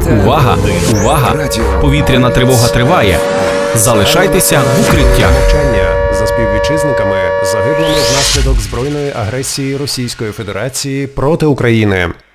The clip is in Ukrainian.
Увага! Увага! Повітряна тривога триває. Залишайтеся в укриттях. Мовчання за співвітчизниками, загиблими внаслідок збройної агресії Російської Федерації проти України.